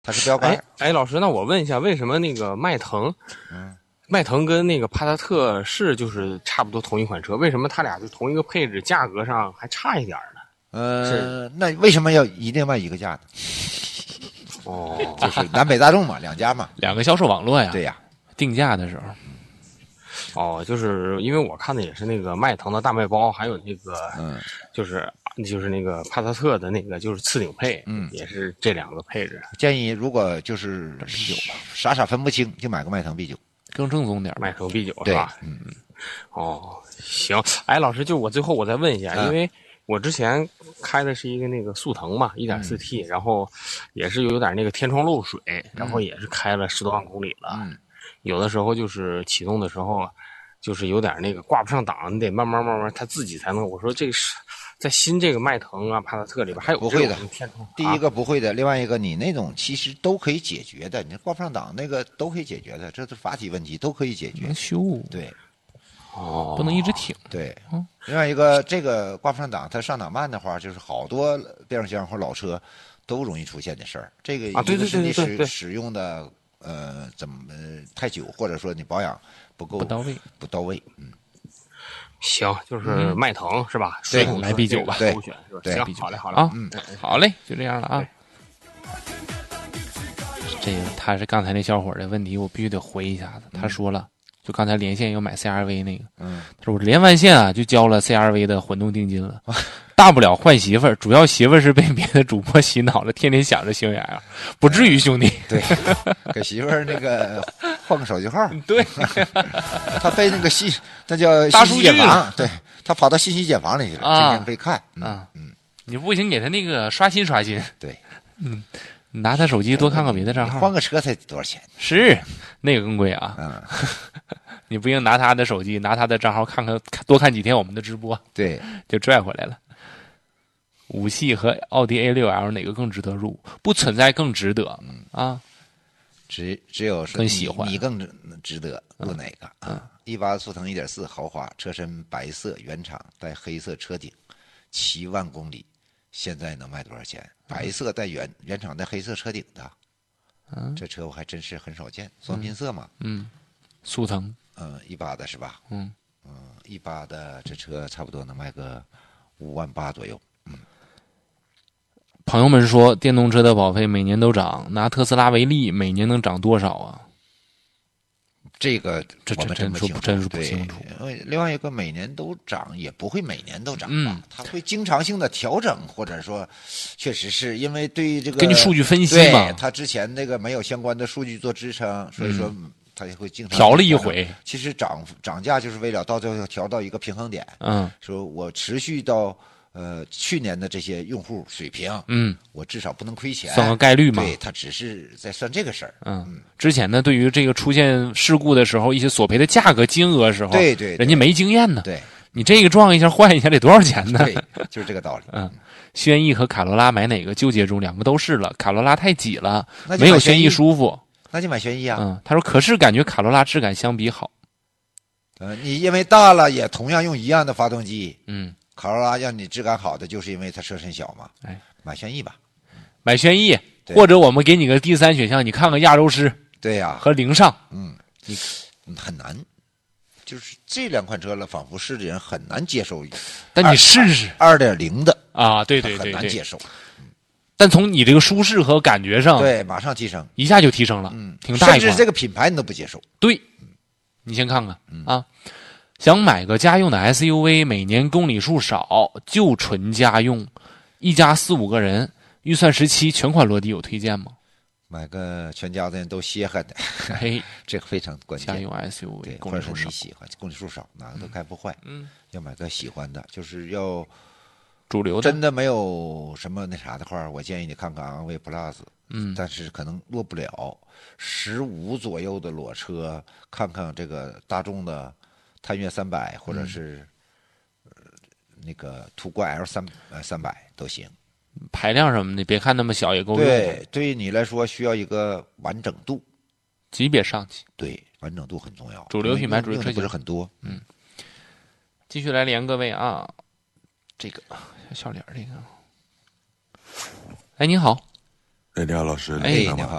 它是标杆。 老师，那我问一下，为什么那个迈腾， 嗯， 迈腾跟那个帕萨特是就是差不多同一款车，为什么它俩就同一个配置，价格上还差一点呢？ 那为什么要一定卖一个价呢？ 哦， 就是南北大众嘛，两家嘛， 两个销售网络呀。 对呀， 定价的时候。 就是因为我看的也是那个迈腾的大迈包，还有那个，就是那个帕萨特的那个就是次顶配，也是这两个配置。 建议如果就是傻分不清，就买个迈腾 B9， 更正宗点。 迈腾 B9是吧？行。老师，就我最后我再问一下，因为我之前开的是一个那个速腾嘛，1.4T，然后也是有点那个天窗漏水，然后也是开了10多万公里了。有的时候就是启动的时候，就是有点那个挂不上档，你得慢慢它自己才能。我说这是在新这个迈腾啊、帕萨特里边还有不会的天窗。 第一个不会的，另外一个你那种其实都可以解决的，你挂不上档那个都可以解决的，这是阀体问题都可以解决。 能修。 对。 不能一直挺。 对。另外一个这个挂不上档，它上档慢的话，就是好多变速箱或老车都容易出现的事儿。这个一个是你使用的怎么太久，或者说你保养不到位。 行， 就是迈腾是吧？ 对， 来 B9 吧。 对， 行， 好嘞啊，好嘞，就这样了啊。这个他是刚才那小伙的问题，我必须得回一下子。他说了，就刚才连线要买 CRV 那个，他说我连完线啊就交了 CRV 的混动定金了，大不了换媳妇儿，主要媳妇儿是被别的主播洗脑了，天天想着星爷啊，不至于兄弟。 对，给媳妇儿那个换个手机号。 对， 他被那个那叫信息茧房，对，他跑到信息茧房里去了，天天被看。 你不行，给他那个刷新。 对， 拿他手机多看看别的账号。 换个车才多少钱？ 是，那个更贵啊。你不行，拿他的手机，拿他的账号多看几天我们的直播， 对， 就拽回来了。5系和奥迪 A6L 哪个更值得入？不存在更值得啊。 只有是更喜欢你更值得入哪个啊？18速腾 1.4 豪华，车身白色原厂带黑色车顶，7万公里，现在能卖多少钱？白色带原厂带黑色车顶的，这车我还真是很少见，双拼色嘛。 速腾 ，18的是吧？18的这车差不多能卖个5万8左右。 朋友们说，电动车的保费每年都涨，拿特斯拉为例，每年能涨多少啊？ 这个我们真是不清楚。 另外一个每年都涨，也不会每年都涨吧？它会经常性的调整，或者说，确实是因为对于这个根据数据分析嘛， 它之前那个没有相关的数据做支撑，所以说它也会经常调了一回。 其实涨价就是为了到最后调到一个平衡点。说我持续到去年的这些用户水平，我至少不能亏钱， 算个概率嘛。 对，他只是在算这个事儿。 之前呢，对于这个出现事故的时候，一些索赔的价格金额时候， 对， 人家没经验呢。 对， 你这个撞一下换一下得多少钱呢？ 对，就是这个道理。 轩逸和卡罗拉买哪个？纠结中，两个都是了。卡罗拉太挤了，没有轩逸舒服。 那就买轩逸啊。 他说，可是感觉卡罗拉质感相比好。 你因为大了也同样用一样的发动机。卡罗拉让你质感好的，就是因为它车身小嘛。买轩逸吧， 买轩逸，或者我们给你个第3选项，你看看亚洲狮， 对呀， 和凌尚， 你很难，就是这2款车了，仿佛是的人很难接受。 但你试试 2.0的啊，对， 很难接受。 但从你这个舒适和感觉上， 对，马上提升， 一下就提升了，挺大一块， 甚至这个品牌你都不接受。 对，你先看看啊。想买个家用的 SUV， 每年公里数少，就纯家用，一家4、5个人，预算17，全款落地，有推荐吗？ 买个全家的人都稀罕的，这个非常关键。 家用 SUV， 公里数少， 你喜欢，公里数少，哪个都开不坏。要买个喜欢的，就是要主流的。 真的没有什么那啥的话，我建议你看看昂威 Plus。但是可能落不了15左右的裸车，看看这个大众的探岳300，或者是那个途观 L300都行。 排量什么的，别看那么小也够用。 对，对于你来说需要一个完整度， 级别上去。 对，完整度很重要。 主流品牌主流车型不是很多。 继续来连各位啊，这个笑脸这个。哎，您好。 哎，你好，老师。 哎， 你好。